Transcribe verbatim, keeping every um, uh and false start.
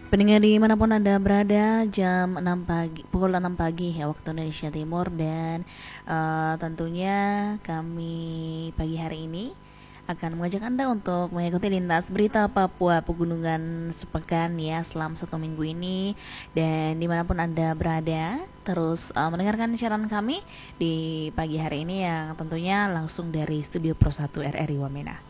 Pendengar dimanapun Anda berada, jam enam pagi, pukul enam pagi ya waktu Indonesia Timur dan eh, tentunya kami pagi hari ini akan mengajak Anda untuk mengikuti lintas berita Papua Pegunungan sepekan ya selama satu minggu ini dan dimanapun Anda berada terus eh, mendengarkan siaran kami di pagi hari ini yang tentunya langsung dari Studio Pro satu R R I Wamena.